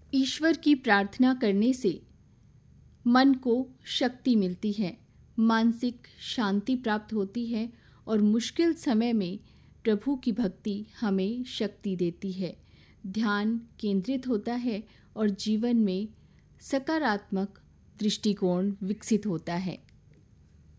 ईश्वर की प्रार्थना करने से मन को शक्ति मिलती है, मानसिक शांति प्राप्त होती है और मुश्किल समय में प्रभु की भक्ति हमें शक्ति देती है। ध्यान केंद्रित होता है और जीवन में सकारात्मक दृष्टिकोण विकसित होता है।